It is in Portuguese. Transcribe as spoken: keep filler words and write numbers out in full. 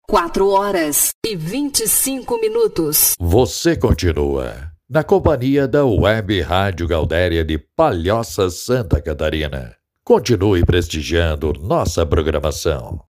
quatro horas e vinte e cinco minutos. Você continua na companhia da Web Rádio Gaudéria de Palhoça, Santa Catarina. Continue prestigiando nossa programação.